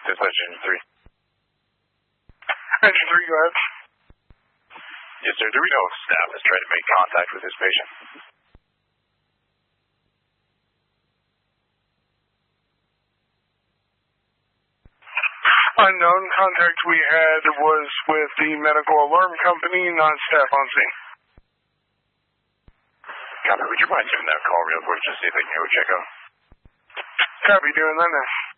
Dispatch Engine 3. Engine 3, go ahead. Yes, sir. Do we know if staff has tried to make contact with this patient? Unknown. Contact we had was with the medical alarm company, not staff on scene. Copy. Would you mind giving that call real quick just see if they can go check out? Copy, doing that now.